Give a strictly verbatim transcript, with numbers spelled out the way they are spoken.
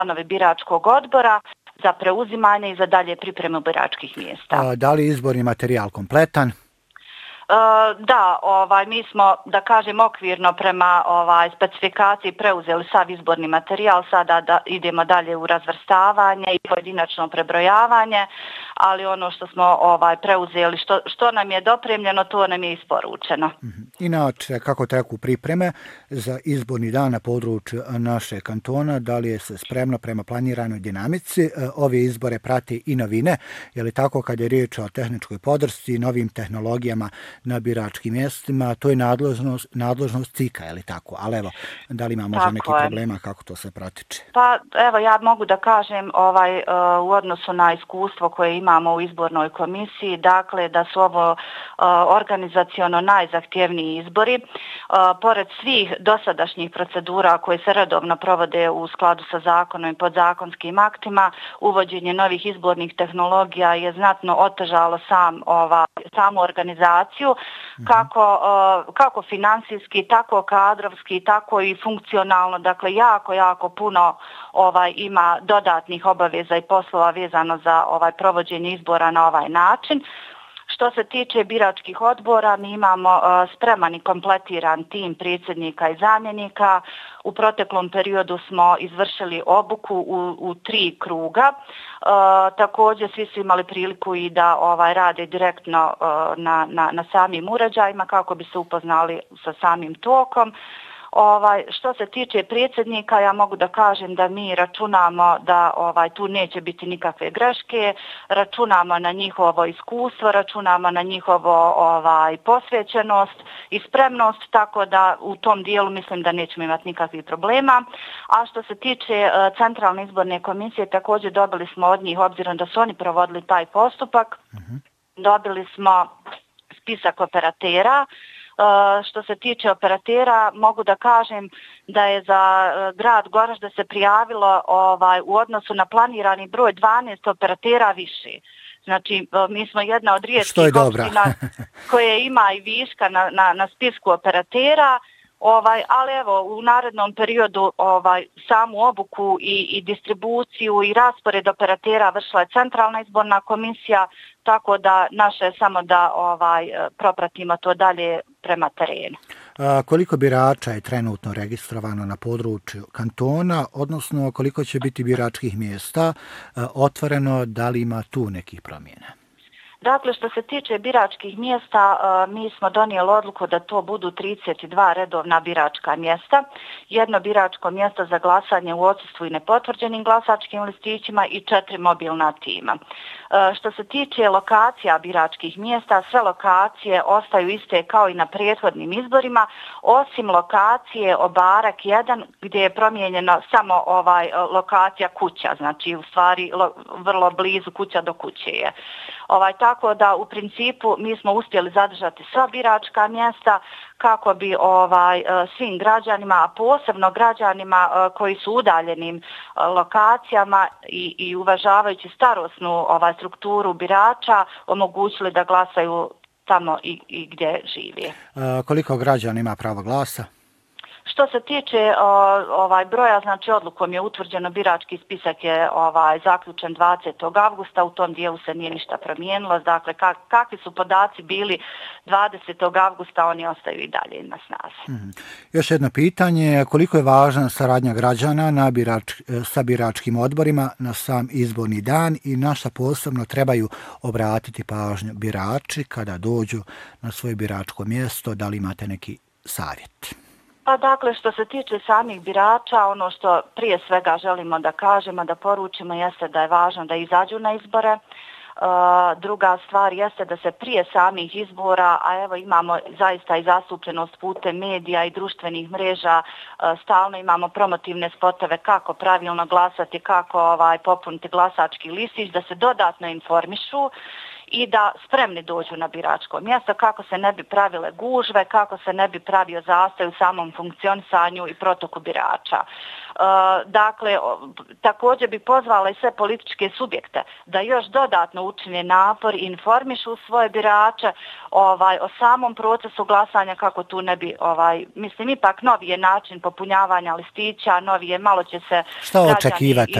članovi biračkog odbora za preuzimanje i za dalje pripremu biračkih mjesta. A, da li je izborni materijal kompletan? Da, ovaj, mi smo, da kažem, okvirno prema ovaj, specifikaciji preuzeli sav izborni materijal, sada da idemo dalje u razvrstavanje i pojedinačno prebrojavanje, ali ono što smo ovaj, preuzeli, što, što nam je dopremljeno, to nam je isporučeno. Inače, kako teku pripreme za izborni dan na području naše kantona, da li je se spremno prema planiranoj dinamici? Ove izbore prati i novine, je li tako kad je riječ o tehničkoj podršci, novim tehnologijama na biračkim mjestima, to je nadležnost, nadležnost C I K-a, je li tako? Ali evo, da li ima možda neki problema, kako to se pratiče? Pa evo, ja mogu da kažem ovaj, uh, u odnosu na iskustvo koje imamo u izbornoj komisiji, dakle da su ovo uh, organizaciono najzahtjevniji izbori. Uh, pored svih dosadašnjih procedura koje se redovno provode u skladu sa zakonom i podzakonskim aktima, uvođenje novih izbornih tehnologija je znatno otežalo sam, ovaj, samu organizaciju, kako, uh, kako finansijski, tako kadrovski, tako i funkcionalno, dakle jako, jako puno ovaj, ima dodatnih obaveza i poslova vezano za ovaj provođenje izbora na ovaj način. Što se tiče biračkih odbora, mi imamo uh, spreman i kompletiran tim predsjednika i zamjenika. U proteklom periodu smo izvršili obuku u, u tri kruga. Uh, također svi su imali priliku i da ovaj, rade direktno uh, na, na, na samim uređajima kako bi se upoznali sa samim tokom. Ovaj, što se tiče predsjednika, ja mogu da kažem da mi računamo da ovaj, tu neće biti nikakve greške, računamo na njihovo iskustvo, računamo na njihovo ovaj, posvećenost i spremnost, tako da u tom dijelu mislim da nećemo imati nikakvih problema. A što se tiče uh, Centralne izborne komisije, također dobili smo od njih, obzirom da su oni provodili taj postupak, uh-huh. dobili smo spisak operatera. Uh, što se tiče operatera, mogu da kažem da je za uh, grad Goražde se prijavilo ovaj, u odnosu na planirani broj dvanaest operatera više. Znači, uh, mi smo jedna od rijetkih opština koje ima i viška na, na, na spisku operatera. Ovaj, ali evo, u narednom periodu ovaj, samu obuku i, i distribuciju i raspored operatera vršila je Centralna izborna komisija, tako da naše je samo da ovaj, propratimo to dalje prema terenu. A koliko birača je trenutno registrovano na području kantona, odnosno koliko će biti biračkih mjesta otvoreno, da li ima tu nekih promjena? Dakle, što se tiče biračkih mjesta, mi smo donijeli odluku da to budu trideset dva redovna biračka mjesta, jedno biračko mjesto za glasanje u odsustvu i nepotvrđenim glasačkim listićima i četiri mobilna tima. Što se tiče lokacija biračkih mjesta, sve lokacije ostaju iste kao i na prethodnim izborima, osim lokacije Obarak jedan gdje je promijenjena samo ovaj lokacija kuća, znači u stvari lo, vrlo blizu kuća do kuće je. Ovaj, tako da u principu mi smo uspjeli zadržati sva biračka mjesta kako bi ovaj, svim građanima, a posebno građanima koji su udaljenim lokacijama i, i uvažavajući starosnu ovaj, strukturu birača omogućili da glasaju tamo i, i gdje žive. A koliko građana ima pravo glasa? Što se tiče o, ovaj broja, znači odlukom je utvrđeno, birački spisak je ovaj zaključen dvadesetog avgusta, u tom dijelu se nije ništa promijenilo, dakle kak, kakvi su podaci bili dvadesetog avgusta, oni ostaju i dalje na snazi. Hmm. Još jedno pitanje, koliko je važna saradnja građana na birač, sa biračkim odborima na sam izborni dan i na šta posebno trebaju obratiti pažnju birači kada dođu na svoje biračko mjesto, da li imate neki savjet? Pa dakle, što se tiče samih birača, ono što prije svega želimo da kažemo, da poručimo, jeste da je važno da izađu na izbore. Uh, druga stvar jeste da se prije samih izbora, a evo imamo zaista i zastupljenost putem medija i društvenih mreža, uh, stalno imamo promotivne spotove kako pravilno glasati, kako ovaj, popuniti glasački listić, da se dodatno informišu i da spremni dođu na biračko mjesto, kako se ne bi pravile gužve, kako se ne bi pravio zastoj u samom funkcionisanju i protoku birača. Dakle, također bi pozvala i sve političke subjekte da još dodatno učine napor i informišu svoje birače ovaj, o samom procesu glasanja, kako tu ne bi, ovaj, mislim, ipak novi je način popunjavanja listića, novi je, malo će se... Šta očekivate?